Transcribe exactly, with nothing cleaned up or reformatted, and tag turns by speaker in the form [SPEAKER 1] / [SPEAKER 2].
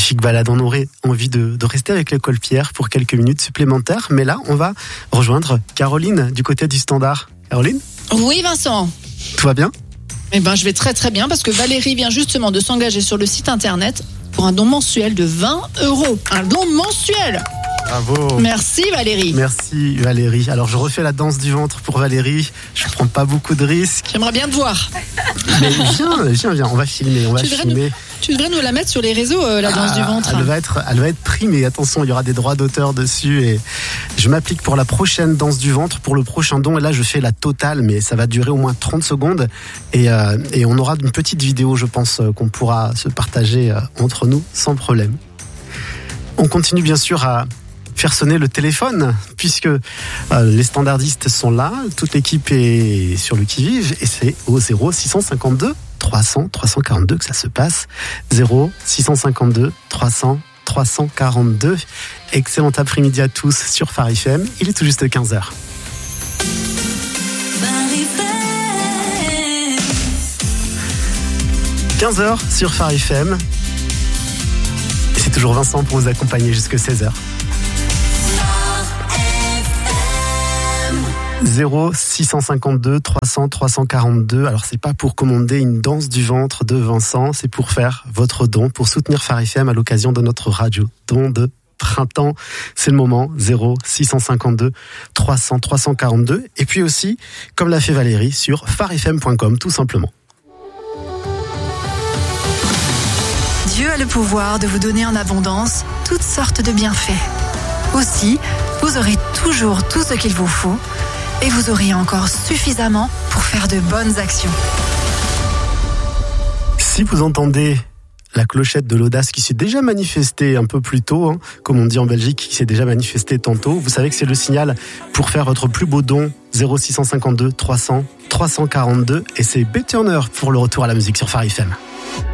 [SPEAKER 1] magnifique balade. On aurait envie de, de rester avec l'école Pierre pour quelques minutes supplémentaires. Mais là, on va rejoindre Caroline du côté du Standard. Caroline ?
[SPEAKER 2] Oui, Vincent.
[SPEAKER 1] Tout va bien ?
[SPEAKER 2] Eh ben, je vais très très bien parce que Valérie vient justement de s'engager sur le site internet pour un don mensuel de vingt euros. Un don mensuel.
[SPEAKER 1] Bravo.
[SPEAKER 2] Merci Valérie.
[SPEAKER 1] Merci Valérie. Alors je refais la danse du ventre pour Valérie. Je ne prends pas beaucoup de risques.
[SPEAKER 2] J'aimerais bien te voir.
[SPEAKER 1] Mais viens, viens, viens. On va filmer. On va
[SPEAKER 2] tu, devrais
[SPEAKER 1] filmer.
[SPEAKER 2] nous, tu devrais nous la mettre sur les réseaux, euh, la danse
[SPEAKER 1] ah,
[SPEAKER 2] du ventre.
[SPEAKER 1] Elle va être, elle va être primée. Attention, il y aura des droits d'auteur dessus. Et je m'applique pour la prochaine danse du ventre, pour le prochain don. Et là, je fais la totale, mais ça va durer au moins trente secondes. Et, euh, et on aura une petite vidéo, je pense, qu'on pourra se partager entre nous sans problème. On continue bien sûr à faire sonner le téléphone, puisque euh, les standardistes sont là, toute l'équipe est sur le qui-vive, et c'est au zéro six cent cinquante-deux trois cents trois cent quarante-deux que ça se passe. zéro six cent cinquante-deux trois cents trois cent quarante-deux. Excellent après-midi à tous sur Phare F M. Il est tout juste quinze heures. quinze heures sur Phare F M. Et c'est toujours Vincent pour vous accompagner jusqu'à seize heures. zéro six cent cinquante-deux trois cents trois cent quarante-deux. Alors c'est pas pour commander une danse du ventre de Vincent, c'est pour faire votre don, pour soutenir Phare F M à l'occasion de notre radio don de printemps. C'est le moment. Zéro six cent cinquante-deux trois cents trois cent quarante-deux. Et puis aussi, comme l'a fait Valérie, sur phare f m point com tout simplement.
[SPEAKER 3] Dieu a le pouvoir de vous donner en abondance toutes sortes de bienfaits. Aussi, vous aurez toujours tout ce qu'il vous faut et vous aurez encore suffisamment pour faire de bonnes actions.
[SPEAKER 1] Si vous entendez la clochette de l'audace qui s'est déjà manifestée un peu plus tôt, hein, comme on dit en Belgique, qui s'est déjà manifestée tantôt, vous savez que c'est le signal pour faire votre plus beau don. Zéro six cent cinquante-deux trois cents trois cent quarante-deux. Et c'est B. Turner pour le retour à la musique sur Phare F M.